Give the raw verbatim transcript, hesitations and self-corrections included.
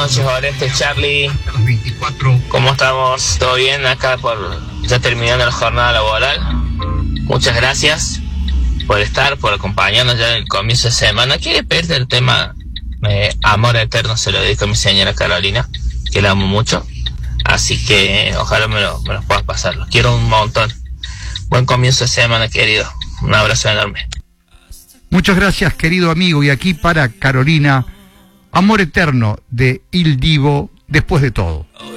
noches, Oreste, Charlie. ¿Cómo estamos? ¿Todo bien? Acá por ya terminando la jornada laboral. Muchas gracias por estar, por acompañarnos ya en el comienzo de semana. Quiero pedirte el tema eh, Amor Eterno, se lo dedico a mi señora Carolina, que la amo mucho. Así que ojalá me lo, me lo puedas pasar. Los quiero un montón. Buen comienzo de semana, querido. Un abrazo enorme. Muchas gracias, querido amigo. Y aquí para Carolina, Amor Eterno de Il Divo, Después de Todo.